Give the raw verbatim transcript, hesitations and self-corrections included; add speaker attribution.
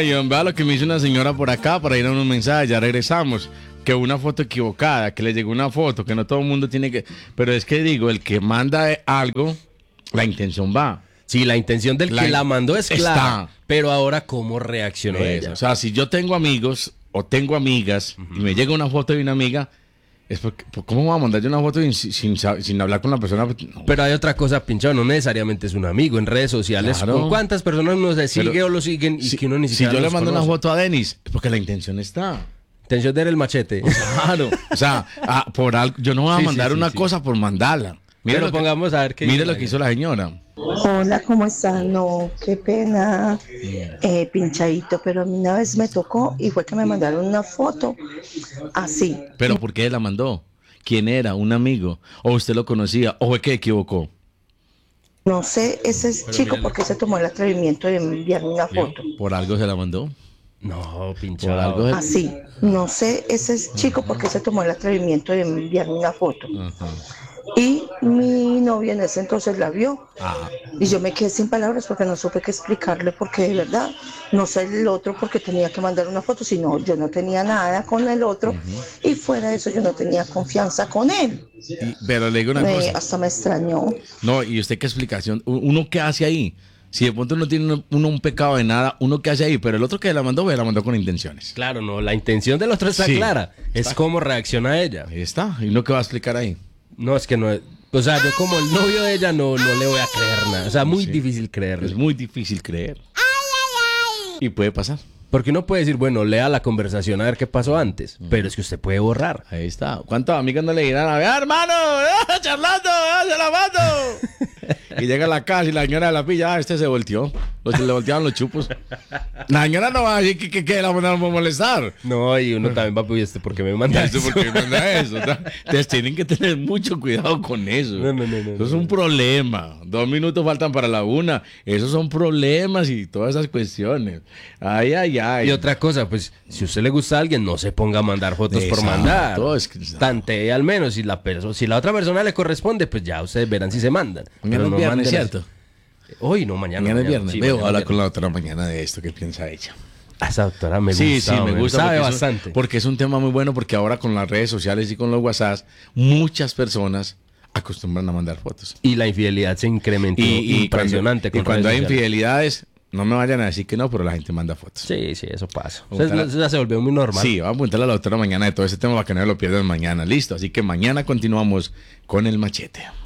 Speaker 1: John, vea lo que me hizo una señora por acá para ir a unos mensajes, ya regresamos. Que una foto equivocada, que le llegó una foto, que no todo el mundo tiene que... Pero es que digo, el que manda algo, la intención va.
Speaker 2: Sí, la intención del
Speaker 1: La
Speaker 2: que
Speaker 1: in-
Speaker 2: la mandó es clara.
Speaker 1: está.
Speaker 2: Pero ahora, ¿cómo reaccionó
Speaker 1: Eso.
Speaker 2: ella?
Speaker 1: O sea, si yo tengo amigos o tengo amigas y me llega una foto de una amiga, es porque, pues, ¿cómo voy a mandar yo una foto sin, sin, sab- sin hablar con la persona? No.
Speaker 2: Pero hay otra cosa, pinchado, no necesariamente es un amigo en redes sociales.
Speaker 1: Claro.
Speaker 2: ¿Con cuántas personas uno se sigue
Speaker 1: Pero
Speaker 2: o lo siguen y
Speaker 1: Si,
Speaker 2: que uno ni
Speaker 1: si
Speaker 2: siquiera
Speaker 1: yo le
Speaker 2: los
Speaker 1: mando una
Speaker 2: conoce?
Speaker 1: foto a Denis, es porque la intención está.
Speaker 2: Intención de dar el machete.
Speaker 1: Claro. O sea, ah, por algo, yo no voy a
Speaker 2: Sí,
Speaker 1: mandar
Speaker 2: sí, sí,
Speaker 1: una
Speaker 2: sí.
Speaker 1: cosa por mandarla. Mire
Speaker 2: Pero
Speaker 1: lo que-
Speaker 2: pongamos a ver qué
Speaker 1: Mire
Speaker 2: dice
Speaker 1: lo
Speaker 2: la
Speaker 1: que hizo la señora.
Speaker 3: Hola, ¿cómo están? No, qué pena, eh, pinchadito, pero a mí una vez me tocó y fue que me mandaron una foto así.
Speaker 1: Pero ¿por qué la mandó? ¿Quién era? ¿Un amigo? ¿O usted lo conocía? ¿O fue que equivocó?
Speaker 3: No sé, ese es chico porque se tomó el atrevimiento de enviarme una foto.
Speaker 1: ¿Por algo se la mandó?
Speaker 2: No,
Speaker 1: Por
Speaker 2: pinchado.
Speaker 1: algo se...
Speaker 3: Así, no sé, ese es chico porque se tomó el atrevimiento de enviarme una foto.
Speaker 1: Ajá.
Speaker 3: Y mi novia en ese entonces la vio.
Speaker 1: Ah,
Speaker 3: Y yo me quedé sin palabras porque no supe qué explicarle, porque de verdad no sé el otro porque tenía que mandar una foto, sino yo no tenía nada con el otro y fuera de eso yo no tenía confianza con él.
Speaker 1: y- pero le digo una
Speaker 3: Me-
Speaker 1: cosa.
Speaker 3: hasta me extrañó.
Speaker 1: No, ¿y usted qué explicación? U- ¿Uno qué hace ahí? Si de pronto no tiene uno, uno un pecado de nada, ¿uno qué hace ahí? Pero el otro que la mandó, ve, la mandó con intenciones.
Speaker 2: Claro, no, la intención del otro está
Speaker 1: Sí.
Speaker 2: clara. Es cómo reacciona ella.
Speaker 1: Ahí está. ¿Y uno qué va a explicar ahí?
Speaker 2: No, es que no. O sea, yo como el novio de ella no, no le voy a creer nada. O sea, muy
Speaker 1: Sí.
Speaker 2: difícil
Speaker 1: Es
Speaker 2: creerle.
Speaker 1: muy difícil creer. Y puede pasar.
Speaker 2: Porque uno puede decir, bueno, lea la conversación a ver qué pasó antes. Pero es que usted puede borrar.
Speaker 1: Ahí está. ¿Cuántas amigas no le dirán a ver, "Ah, hermano, ah, charlando, ah, se la mando"? Y llega a la casa y la señora de la pilla, ah, este se volteó. Los, le volteaban los chupos. La señora no va a decir que, que, que la mandaron a molestar.
Speaker 2: No, y uno también va a pedir, ¿este por qué me manda
Speaker 1: Eso
Speaker 2: eso?
Speaker 1: porque manda eso. ¿no? Entonces tienen que tener mucho cuidado con eso.
Speaker 2: No, no, no, no,
Speaker 1: eso es
Speaker 2: no.
Speaker 1: un problema. Dos minutos faltan para la una. Esos son problemas y todas esas cuestiones. Ay, ay, ay.
Speaker 2: Y otra cosa, pues, si a usted le gusta a alguien, no se ponga a mandar fotos por
Speaker 1: Exacto,
Speaker 2: mandar.
Speaker 1: es que-
Speaker 2: Tantee al menos. Si la, perso- si la otra persona le corresponde, pues ya ustedes verán si se mandan.
Speaker 1: Mañana es
Speaker 2: no
Speaker 1: viernes,
Speaker 2: manden
Speaker 1: ¿cierto?
Speaker 2: así. Hoy no, mañana.
Speaker 1: Mañana es viernes.
Speaker 2: sí,
Speaker 1: Veo
Speaker 2: mañana
Speaker 1: hablar
Speaker 2: es
Speaker 1: con
Speaker 2: viernes.
Speaker 1: la otra mañana de esto. ¿Qué piensa ella?
Speaker 2: A esa doctora me gusta.
Speaker 1: Sí, sí, me
Speaker 2: hombre,
Speaker 1: gusta.
Speaker 2: Sabe
Speaker 1: porque es un-
Speaker 2: bastante.
Speaker 1: porque es un tema muy bueno, porque ahora con las redes sociales y con los WhatsApp, muchas personas acostumbran a mandar fotos.
Speaker 2: Y la infidelidad se incrementó
Speaker 1: Y, y
Speaker 2: impresionante.
Speaker 1: cuando, y
Speaker 2: con
Speaker 1: cuando hay
Speaker 2: redes sociales.
Speaker 1: infidelidades, no me vayan a decir que no, pero la gente manda fotos.
Speaker 2: Sí, sí, eso pasa. O
Speaker 1: Preguntar-
Speaker 2: sea, eso ya se volvió muy normal.
Speaker 1: Sí, vamos a apuntarle a la doctora mañana de todo ese tema para que no lo pierdan mañana. Listo, así que mañana continuamos con el machete.